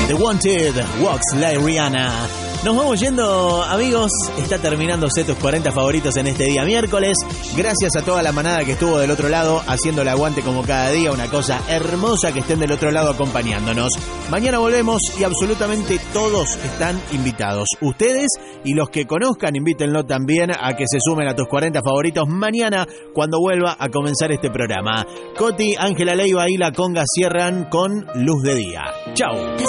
The Wanted, Walks Like Rihanna. Nos vamos yendo, amigos. Está terminándose tus 40 favoritos en este día miércoles. Gracias a toda la manada que estuvo del otro lado, haciendo el aguante como cada día. Una cosa hermosa que estén del otro lado acompañándonos. Mañana volvemos y absolutamente todos están invitados. Ustedes y los que conozcan, invítenlo también a que se sumen a tus 40 favoritos mañana cuando vuelva a comenzar este programa. Coti, Ángela Leiva y La Conga cierran con Luz de Día. Chau.